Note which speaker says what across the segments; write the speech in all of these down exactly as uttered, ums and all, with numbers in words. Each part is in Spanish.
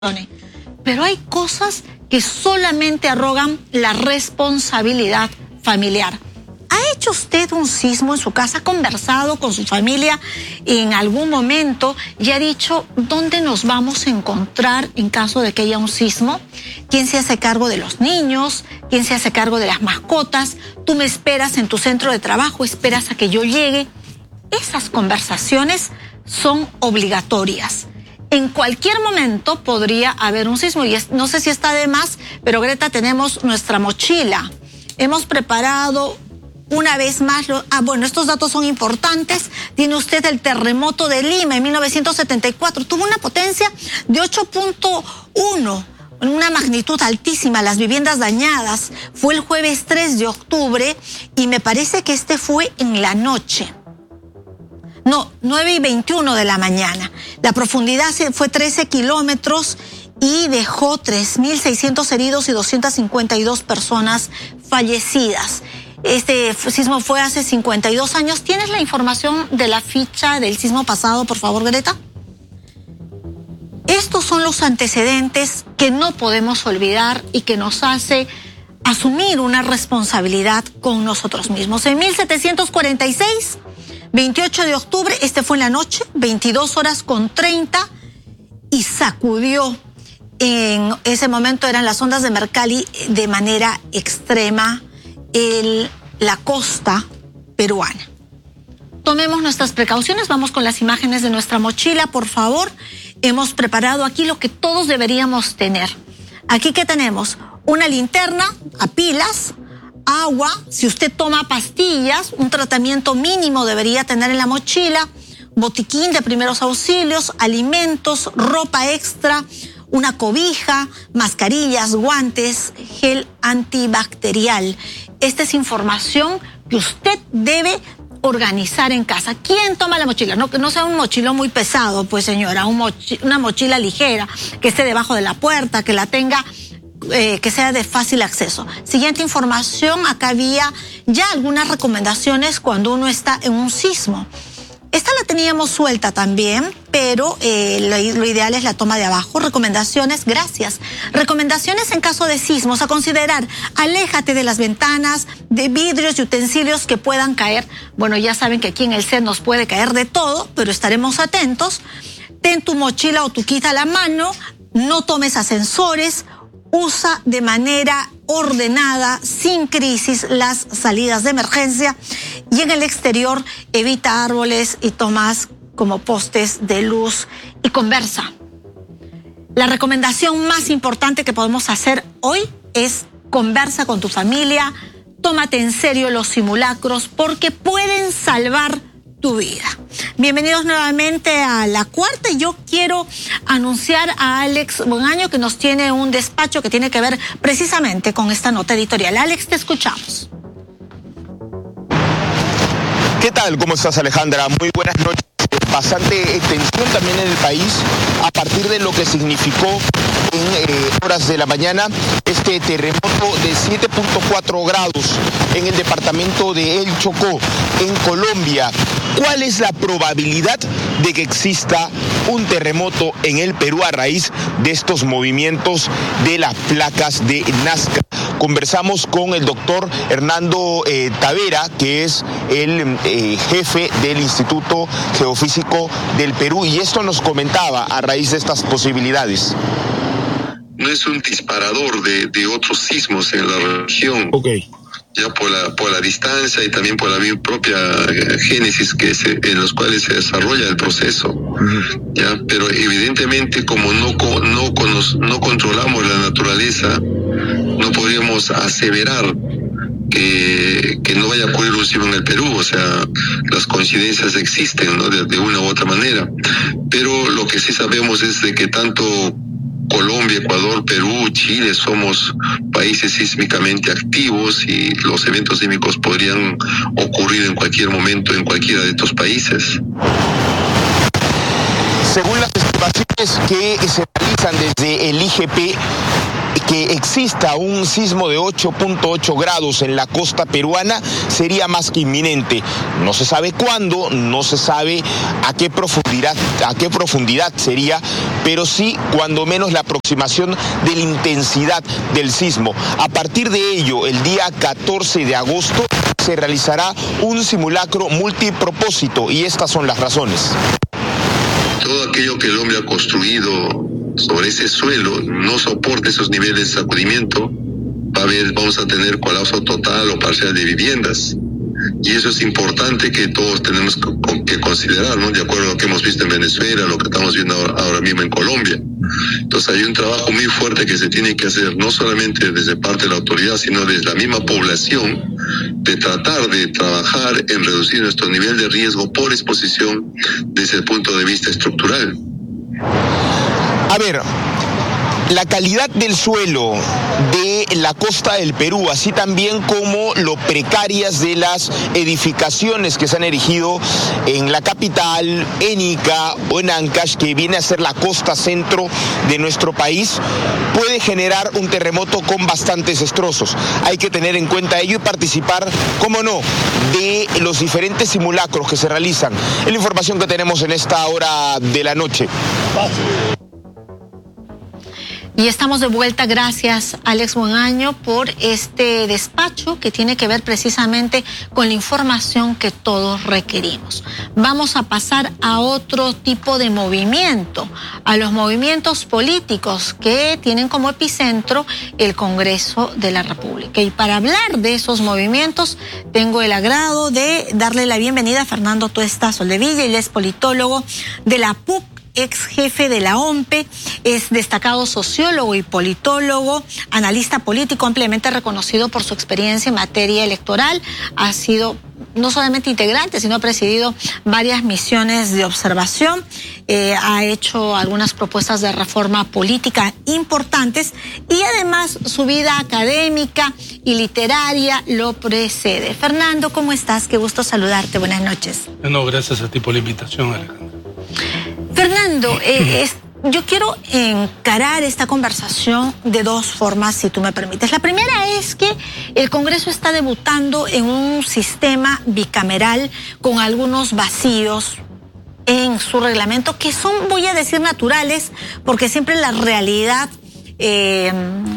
Speaker 1: Pero hay cosas que solamente arrogan la responsabilidad familiar. ¿Ha hecho usted un sismo en su casa? ¿Ha conversado con su familia en algún momento y ha dicho dónde nos vamos a encontrar en caso de que haya un sismo? ¿Quién se hace cargo de los niños? ¿Quién se hace cargo de las mascotas? ¿Tú me esperas en tu centro de trabajo? ¿Esperas a que yo llegue? Esas conversaciones son obligatorias. En cualquier momento podría haber un sismo y es, no sé si está de más, pero Greta, tenemos nuestra mochila. Hemos preparado una vez más, lo, ah bueno, estos datos son importantes. Tiene usted el terremoto de Lima en mil novecientos setenta y cuatro. Tuvo una potencia de ocho punto uno, una magnitud altísima, las viviendas dañadas. Fue el jueves tres de octubre y me parece que este fue en la noche. No, nueve y veintiuno de la mañana. La profundidad fue trece kilómetros y dejó tres mil seiscientos heridos y doscientas cincuenta y dos personas fallecidas. Este sismo fue hace cincuenta y dos años. ¿Tienes la información de la ficha del sismo pasado, por favor, Greta? Estos son los antecedentes que no podemos olvidar y que nos hace asumir una responsabilidad con nosotros mismos. En mil setecientos cuarenta y seis... veintiocho de octubre, este fue en la noche, veintidós horas con treinta, y sacudió, en ese momento eran las ondas de Mercalli, de manera extrema el, la costa peruana. Tomemos nuestras precauciones, vamos con las imágenes de nuestra mochila, por favor. Hemos preparado aquí lo que todos deberíamos tener. Aquí, ¿qué tenemos? Una linterna a pilas, agua, si usted toma pastillas, un tratamiento mínimo debería tener en la mochila, botiquín de primeros auxilios, alimentos, ropa extra, una cobija, mascarillas, guantes, gel antibacterial. Esta es información que usted debe organizar en casa. ¿Quién toma la mochila? No, que no sea un mochilón muy pesado, pues señora, un mochi- una mochila ligera, que esté debajo de la puerta, que la tenga Eh, que sea de fácil acceso. Siguiente información, acá había ya algunas recomendaciones cuando uno está en un sismo. Esta la teníamos suelta también, pero eh, lo, lo ideal es la toma de abajo. Recomendaciones, gracias. Recomendaciones en caso de sismos a considerar: aléjate de las ventanas, de vidrios y utensilios que puedan caer. Bueno, ya saben que aquí en el C E D nos puede caer de todo, pero estaremos atentos. Ten tu mochila o tu kit a la mano, no tomes ascensores, usa de manera ordenada, sin crisis, las salidas de emergencia, y en el exterior evita árboles y tomas como postes de luz y conversa. La recomendación más importante que podemos hacer hoy es: conversa con tu familia, tómate en serio los simulacros porque pueden salvar tu vida. Bienvenidos nuevamente a La Cuarta. Yo quiero anunciar a Alex Buenaño, que nos tiene un despacho que tiene que ver precisamente con esta nota editorial. Alex, te escuchamos.
Speaker 2: ¿Qué tal? ¿Cómo estás, Alejandra? Muy buenas noches. Bastante tensión también en el país a partir de lo que significó en eh, horas de la mañana este terremoto de siete punto cuatro grados en el departamento de El Chocó, en Colombia. ¿Cuál es la probabilidad de que exista un terremoto en el Perú a raíz de estos movimientos de las placas de Nazca? Conversamos con el doctor Hernando eh, Tavera, que es el eh, jefe del Instituto Geofísico del Perú, y esto nos comentaba a raíz de estas posibilidades.
Speaker 3: No es un disparador de, de otros sismos en la región.
Speaker 2: Okay.
Speaker 3: Ya por la por la distancia y también por la propia génesis que se, en los cuales se desarrolla el proceso. Uh-huh. Ya, pero evidentemente, como no no no controlamos la naturaleza, no podríamos aseverar que, que no vaya a ocurrir un sismo en el Perú. O sea, las coincidencias existen, ¿no? De, de una u otra manera. Pero lo que sí sabemos es de que tanto Colombia, Ecuador, Perú, Chile somos países sísmicamente activos y los eventos sísmicos podrían ocurrir en cualquier momento en cualquiera de estos países.
Speaker 2: Según las estimaciones que se realizan analizan desde el I G P que exista un sismo de ocho punto ocho grados en la costa peruana sería más que inminente. No se sabe cuándo, no se sabe a qué profundidad, a qué profundidad sería, pero sí, cuando menos, la aproximación de la intensidad del sismo. A partir de ello, el día catorce de agosto se realizará un simulacro multipropósito y estas son las razones.
Speaker 3: Todo aquello que el hombre ha construido sobre ese suelo no soporta esos niveles de sacudimiento, va a haber, vamos a tener colapso total o parcial de viviendas. Y eso es importante que todos tenemos que considerar, ¿no? De acuerdo a lo que hemos visto en Venezuela, lo que estamos viendo ahora, ahora mismo en Colombia. Entonces hay un trabajo muy fuerte que se tiene que hacer, no solamente desde parte de la autoridad, sino desde la misma población, de tratar de trabajar en reducir nuestro nivel de riesgo por exposición desde el punto de vista estructural.
Speaker 2: A ver, la calidad del suelo de la costa del Perú, así también como lo precarias de las edificaciones que se han erigido en la capital, en Ica o en Ancash, que viene a ser la costa centro de nuestro país, puede generar un terremoto con bastantes destrozos. Hay que tener en cuenta ello y participar, cómo no, de los diferentes simulacros que se realizan. Es la información que tenemos en esta hora de la noche.
Speaker 1: Y estamos de vuelta, gracias Alex Buenaño por este despacho que tiene que ver precisamente con la información que todos requerimos. Vamos a pasar a otro tipo de movimiento, a los movimientos políticos que tienen como epicentro el Congreso de la República. Y para hablar de esos movimientos, tengo el agrado de darle la bienvenida a Fernando Tuesta Soldevilla. Él es politólogo de la P U C, ex jefe de la O M P E, es destacado sociólogo y politólogo, analista político, ampliamente reconocido por su experiencia en materia electoral. Ha sido no solamente integrante, sino ha presidido varias misiones de observación, eh, ha hecho algunas propuestas de reforma política importantes y además su vida académica y literaria lo precede. Fernando, ¿cómo estás? Qué gusto saludarte. Buenas noches.
Speaker 4: No, gracias a ti por la invitación, Alejandra.
Speaker 1: Fernando, eh, es, yo quiero encarar esta conversación de dos formas, si tú me permites. La primera es que el Congreso está debutando en un sistema bicameral con algunos vacíos en su reglamento que son, voy a decir, naturales, porque siempre la realidad Eh,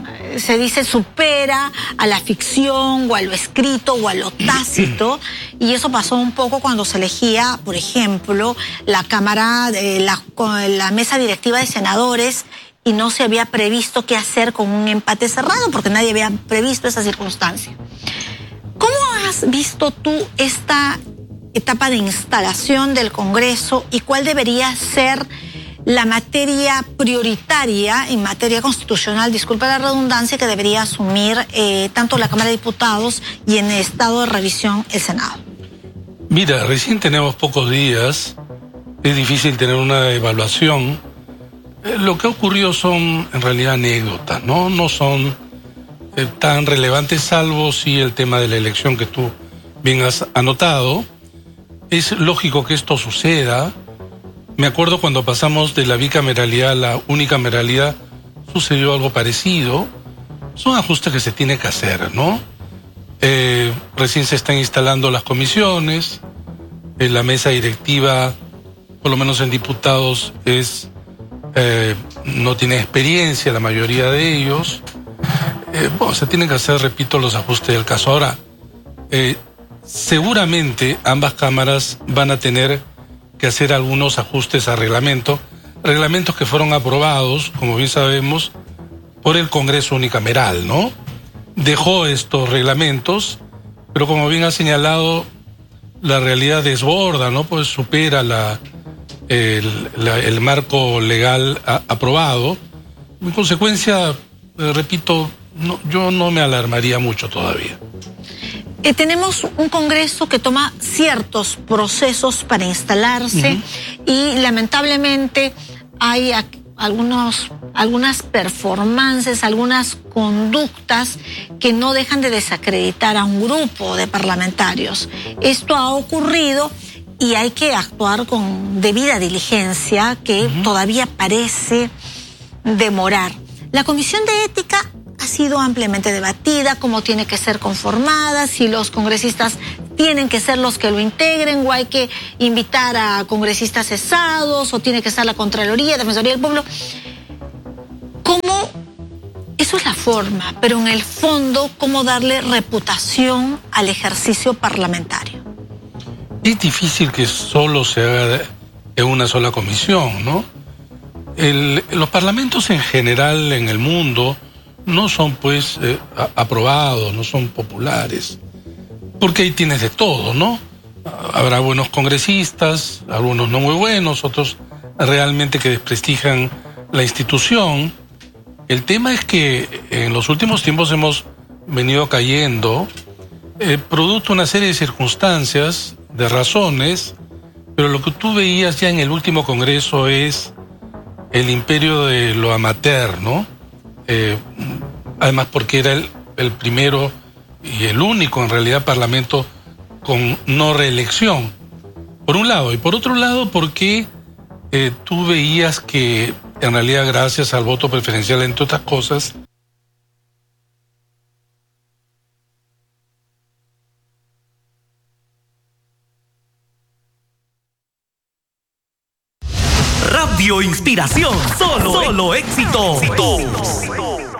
Speaker 1: se dice supera a la ficción o a lo escrito o a lo tácito, y eso pasó un poco cuando se elegía, por ejemplo, la Cámara, eh, la, la mesa directiva de senadores, y no se había previsto qué hacer con un empate cerrado porque nadie había previsto esa circunstancia. ¿Cómo has visto tú esta etapa de instalación del Congreso y cuál debería ser la materia prioritaria en materia constitucional, disculpa la redundancia, que debería asumir eh, tanto la Cámara de Diputados y en estado de revisión el Senado?
Speaker 4: Mira, recién tenemos pocos días, es difícil tener una evaluación. Eh, lo que ha ocurrido son en realidad anécdotas, ¿no? No son eh, tan relevantes, salvo si el tema de la elección que tú bien has anotado. Es lógico que esto suceda. Me acuerdo cuando pasamos de la bicameralidad a la unicameralidad, sucedió algo parecido. Son ajustes que se tiene que hacer, ¿no? Eh, recién se están instalando las comisiones, en la mesa directiva, por lo menos en diputados, es eh, no tiene experiencia la mayoría de ellos. Eh, bueno, se tienen que hacer, repito, los ajustes del caso. Ahora, eh, seguramente ambas cámaras van a tener que hacer algunos ajustes a reglamento, reglamentos que fueron aprobados, como bien sabemos, por el Congreso unicameral, ¿no? Dejó estos reglamentos, pero como bien ha señalado, la realidad desborda, ¿no? Pues supera la, el, la, el marco legal a, aprobado. En consecuencia, eh, repito, no, yo no me alarmaría mucho todavía.
Speaker 1: Eh, tenemos un Congreso que toma ciertos procesos para instalarse, uh-huh. y lamentablemente hay algunos, algunas performances, algunas conductas que no dejan de desacreditar a un grupo de parlamentarios. Esto ha ocurrido y hay que actuar con debida diligencia, que uh-huh. todavía parece demorar. La Comisión de Ética ha sido ampliamente debatida, cómo tiene que ser conformada, si los congresistas tienen que ser los que lo integren o hay que invitar a congresistas cesados o tiene que ser la Contraloría, Defensoría del Pueblo. ¿Cómo? Eso es la forma, pero en el fondo, ¿cómo darle reputación al ejercicio parlamentario?
Speaker 4: Es difícil que solo se haga en una sola comisión, ¿no? El, los parlamentos en general en el mundo no son pues eh, aprobados, no son populares, porque ahí tienes de todo, ¿no? Habrá buenos congresistas, algunos no muy buenos, otros realmente que desprestigian la institución. El tema es que en los últimos tiempos hemos venido cayendo, eh, producto de una serie de circunstancias, de razones, pero lo que tú veías ya en el último congreso es el imperio de lo amateur, ¿no? Eh, además porque era el, el primero y el único en realidad parlamento con no reelección, por un lado, y por otro lado porque eh, tú veías que en realidad gracias al voto preferencial, entre otras cosas,
Speaker 5: Radio Inspiración, solo, solo éxitos. éxitos.